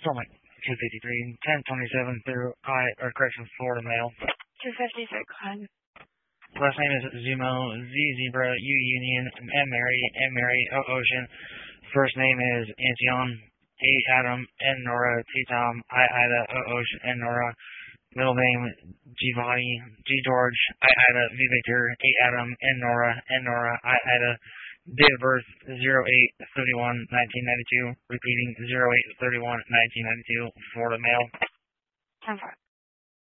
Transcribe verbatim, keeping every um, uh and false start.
Stormlight, two fifty-three, ten twenty-seven through I, or correction, Florida male. two fifty-six, go ahead. Last name is Zumo, Z Zebra, U Union, M Mary, M Mary, O Ocean. First name is Antion, A Adam, N Nora, T Tom, I Ida, O Ocean, N Nora. Middle name Giovanni, G George, I Ida, V Victor, A Adam, N Nora, N Nora, I Ida. Date of birth zero eight thirty-one nineteen ninety-two. Repeating zero eight thirty-one nineteen ninety-two. Florida male. ten five.